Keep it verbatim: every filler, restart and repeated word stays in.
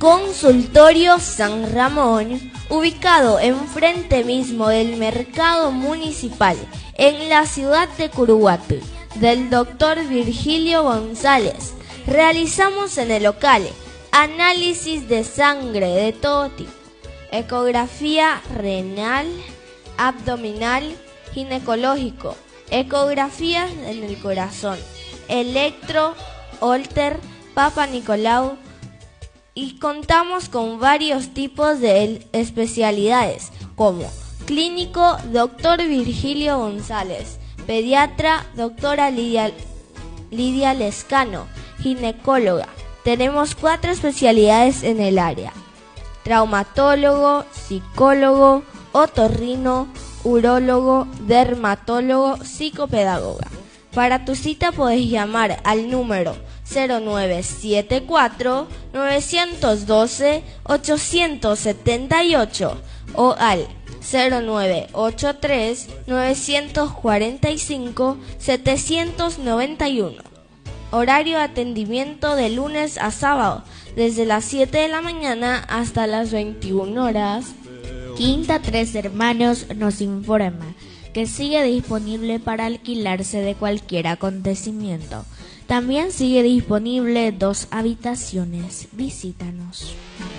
Consultorio San Ramón, ubicado enfrente mismo del mercado municipal en la ciudad de Curuguaty, del doctor Virgilio González. Realizamos en el local análisis de sangre de todo tipo, ecografía renal, abdominal, ginecológico, ecografías en el corazón, electro, holter, Papa Nicolau, y contamos con varios tipos de especialidades como clínico, doctor Virgilio González, pediatra, doctora Lidia, Lidia Lescano, ginecóloga. Tenemos cuatro especialidades en el área: traumatólogo, psicólogo, otorrino, urólogo, dermatólogo, psicopedagoga. Para tu cita puedes llamar al número cero nueve siete cuatro, nueve uno dos, ocho siete ocho o al cero nueve ocho tres, nueve cuatro cinco, siete nueve uno. Horario de atendimiento de lunes a sábado, desde las siete de la mañana hasta las veintiuna horas. Quinta Tres Hermanos nos informa que sigue disponible para alquilarse de cualquier acontecimiento. También sigue disponible dos habitaciones. Visítanos.